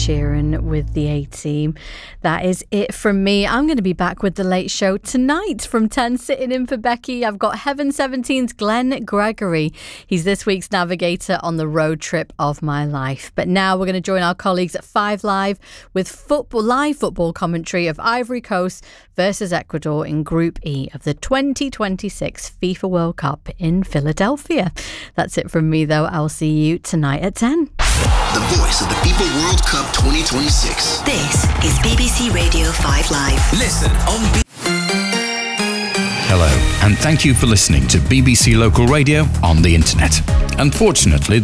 Sheeran with the A-Team. That is it from me. I'm going to be back with The Late Show tonight from 10, sitting in for Becky. I've got Heaven 17's Glenn Gregory. He's this week's navigator on the road trip of my life. But now we're going to join our colleagues at 5 Live with live football commentary of Ivory Coast versus Ecuador in Group E of the 2026 FIFA World Cup in Philadelphia. That's it from me, though. I'll see you tonight at 10. The voice of the FIFA World Cup 2026. This is BBC Radio 5 Live. Listen on Hello, and thank you for listening to BBC Local Radio on the internet. Unfortunately,